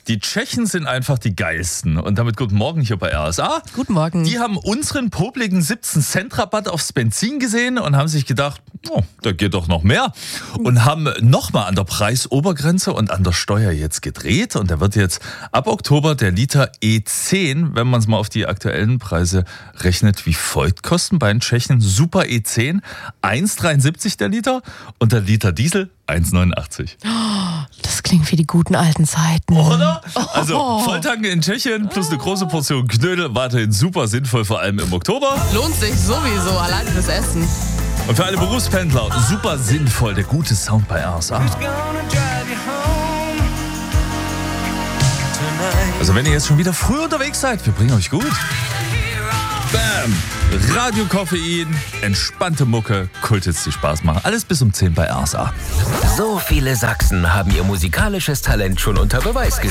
Die Tschechen sind einfach die geilsten. Und damit guten Morgen hier bei RSA. Guten Morgen. Die haben unseren popligen 17-Cent-Rabatt aufs Benzin gesehen und haben sich gedacht, oh, da geht doch noch mehr. Und haben nochmal an der Preisobergrenze und an der Steuer jetzt gedreht. Und da wird jetzt ab Oktober der Liter E10, wenn man es mal auf die aktuellen Preise rechnet, wie folgt kosten bei den Tschechen. Super E10 1,73 der Liter und der Liter Diesel 1,89. Das klingt wie die guten alten Zeiten. Oder? Also Volltanken in Tschechien plus eine große Portion Knödel, weiterhin super sinnvoll, vor allem im Oktober. Lohnt sich sowieso, allein fürs Essen. Und für alle Berufspendler super sinnvoll, der gute Sound bei RSA. Also wenn ihr jetzt schon wieder früh unterwegs seid, wir bringen euch gut. Bam! Radio Koffein, entspannte Mucke, Kulthits, die Spaß machen. Alles bis um 10 bei RSA. So viele Sachsen haben ihr musikalisches Talent schon unter Beweis gestellt.